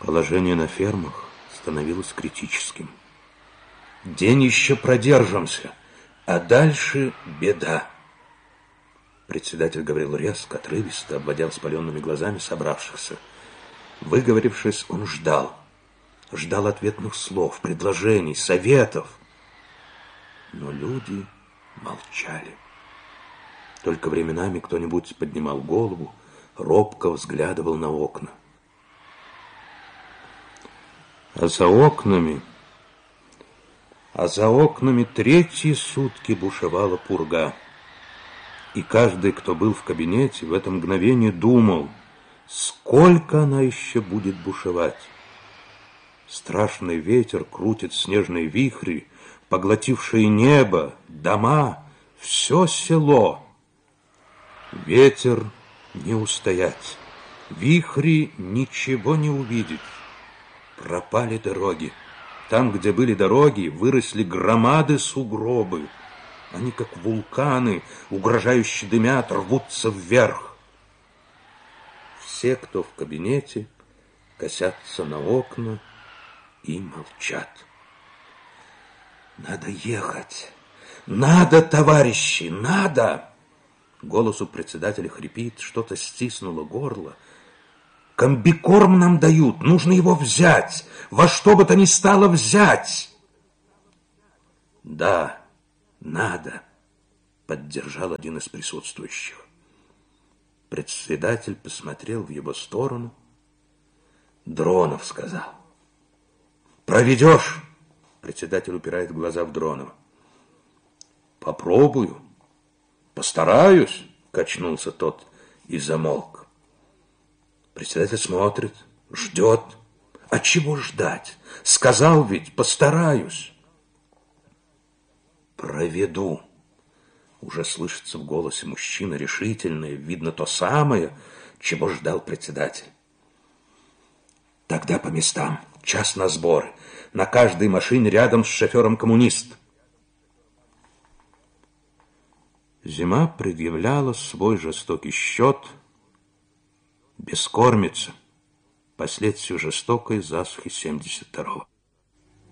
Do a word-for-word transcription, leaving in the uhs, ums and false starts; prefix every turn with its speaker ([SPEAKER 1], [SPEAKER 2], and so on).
[SPEAKER 1] Положение на фермах становилось критическим. День еще продержимся, а дальше беда. Председатель говорил резко, отрывисто, обводя воспаленными глазами собравшихся. Выговорившись, он ждал. Ждал ответных слов, предложений, советов. Но люди молчали. Только временами кто-нибудь поднимал голову, робко взглядывал на окна. А за окнами... А за окнами третьи сутки бушевала пурга. И каждый, кто был в кабинете, в это мгновение думал, сколько она еще будет бушевать. Страшный ветер крутит снежные вихри, поглотившие небо, дома, все село. Ветер не устоять, вихри ничего не увидеть. Пропали дороги. Там, где были дороги, выросли громады сугробы. Они, как вулканы, угрожающе дымят, рвутся вверх. Все, кто в кабинете, косятся на окна и молчат. Надо ехать. Надо, товарищи, надо. Голос у председателя хрипит, что-то стиснуло горло. Комбикорм нам дают, нужно его взять. Во что бы то ни стало взять. Да, надо, поддержал один из присутствующих. Председатель посмотрел в его сторону. Дронов сказал. Проведешь? Председатель упирает глаза в Дронова. Попробую, постараюсь, качнулся тот и замолк. Председатель смотрит, ждет. А чего ждать? Сказал ведь, постараюсь. Проведу. Уже слышится в голосе мужчины решительное, видно то самое, чего ждал председатель. Тогда по местам, час на сборы. На каждой машине рядом с шофером коммунист. Зима предъявляла свой жестокий счет. Бескормица, последствия жестокой засухи семьдесят второго.